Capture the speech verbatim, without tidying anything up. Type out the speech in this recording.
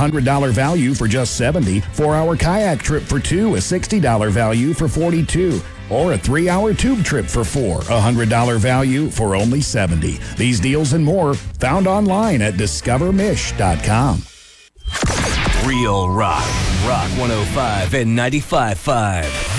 one hundred dollars value for just seventy dollars. Four-hour kayak trip for two, a sixty dollars value for forty-two dollars. Or a three-hour tube trip for four, a one hundred dollars value for only seventy dollars. These deals and more found online at discover mish dot com. Real rock. Rock one oh five and ninety-five point five.